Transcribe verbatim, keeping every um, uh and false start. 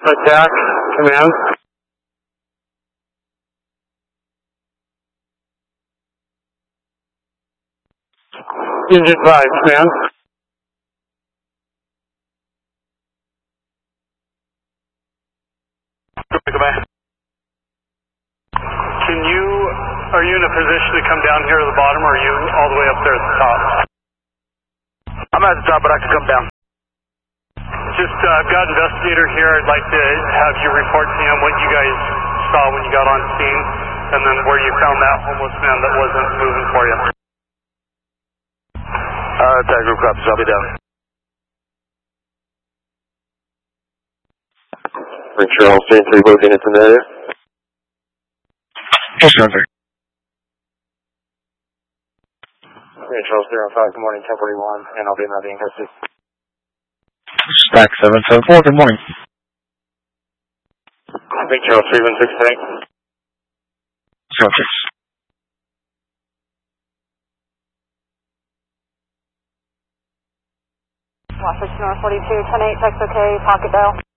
Attack, command. Unit five, command. Command. Can you, are you in a position to come down here to the bottom, or are you all the way up there at the top? I'm at the top, but I can come down. Just, uh, I've got an investigator here. I'd like to have you report to him what you guys saw when you got on scene, and then where you found that homeless man that wasn't moving for you. Uh, attack group copies, I'll be down. Make sure all three and three both units in the area. Yes, sir. Range Charles zero five, good morning, ten forty-one, and I'll be in that being custody. Stack seven seven four, good morning. Big Charles three one six, thanks. zero six. Washington North forty-two, ten eight, text okay, pocket dial.